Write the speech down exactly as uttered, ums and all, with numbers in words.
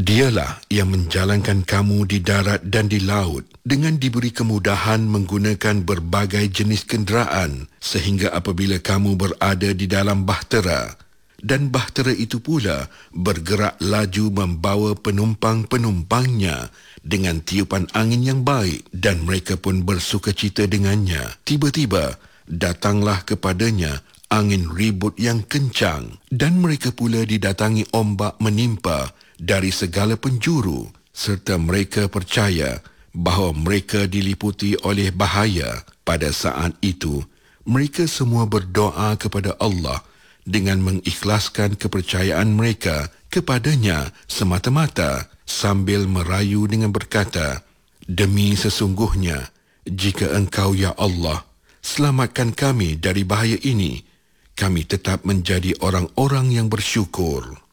Dialah yang menjalankan kamu di darat dan di laut dengan diberi kemudahan menggunakan berbagai jenis kenderaan sehingga apabila kamu berada di dalam bahtera dan bahtera itu pula bergerak laju membawa penumpang-penumpangnya dengan tiupan angin yang baik dan mereka pun bersukacita dengannya. Tiba-tiba datanglah kepadanya angin ribut yang kencang dan mereka pula didatangi ombak menimpa dari segala penjuru serta mereka percaya bahawa mereka diliputi oleh bahaya. Pada saat itu, mereka semua berdoa kepada Allah dengan mengikhlaskan kepercayaan mereka kepadanya semata-mata sambil merayu dengan berkata, "Demi sesungguhnya, jika Engkau ya Allah selamatkan kami dari bahaya ini, kami tetap menjadi orang-orang yang bersyukur."